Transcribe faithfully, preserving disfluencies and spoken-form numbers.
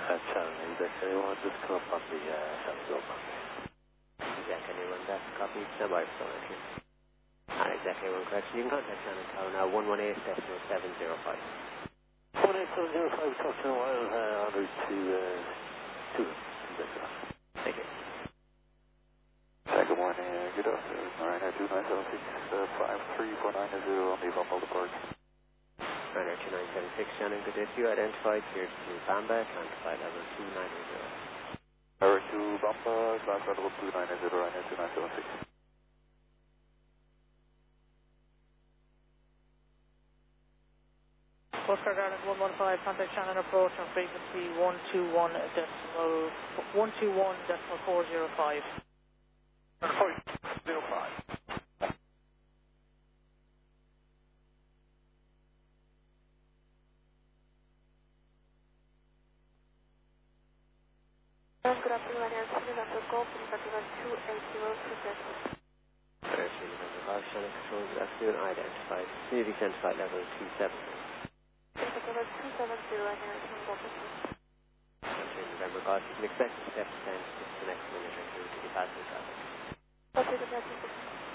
Uh, Channel Deck anyone, just come up on the uh, seven zero five. Deck anyone, that's copy, stand by for phone entry. Alright, Deck anyone, correction. You can contact Shannon Tower now, one one eight decimal seven zero five. one eight seven zero five, talk to a while, uh, en route to, uh, two. Thank you. Hi, good morning, uh, good afternoon, Ryanair two nine seven six, uh, five three four nine zero on the Van Mulderpark. Ryanair two nine seven six, Shannon, good day to you. Identified here to Bamberg, and flight level two nine zero. Tower to Bamberg, class level two nine zero, Ryanair two nine seven six. Oscar Garland one one five, contact Shannon approach on frequency one two one decimal one two one decimal four zero five. four zero five. Good afternoon, Ryanair two nine zero, Golf, indicator two eight zero, project. Correction, November Shannon Control, good afternoon. Identified, community descent flight level two seven. Indicator two seven zero, Ryanair two Golf. November Golf, you can expect to step descent just the next minute or two to the passenger traffic. Okay, good afternoon.